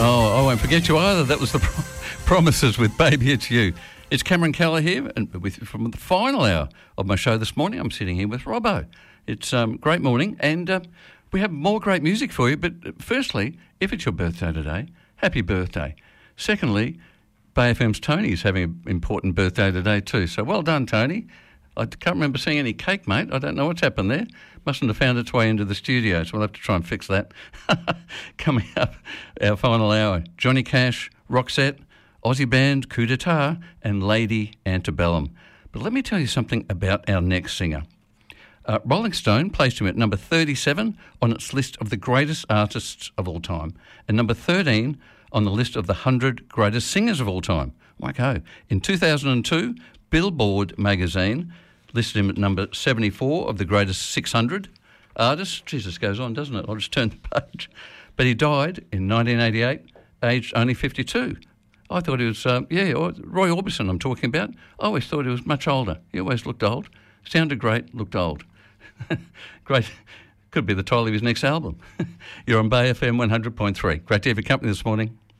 Oh, I won't forget you either. That was the Promises with Baby It's You. It's Cameron Keller here, and from the final hour of my show this morning, I'm sitting here with Robbo. It's great morning, and we have more great music for you. But firstly, if it's your birthday today, happy birthday. Secondly, Bay FM's Tony is having an important birthday today too. So well done, Tony. I can't remember seeing any cake, mate. I don't know what's happened there. Mustn't have found its way into the studio, so we'll have to try and fix that. Coming up, our final hour, Johnny Cash, Roxette, Aussie band Coup d'etat, and Lady Antebellum. But let me tell you something about our next singer. Rolling Stone placed him at number 37 on its list of the greatest artists of all time, and number 13 on the list of the 100 greatest singers of all time. Wacko. In 2002, Billboard magazine listed him at number 74 of the greatest 600 artists. Jesus, goes on, doesn't it? I'll just turn the page. But he died in 1988, aged only 52. I thought he was, Roy Orbison I'm talking about. I always thought he was much older. He always looked old. Sounded great, looked old. Great. Could be the title of his next album. You're on Bay FM 100.3. Great to have your company this morning.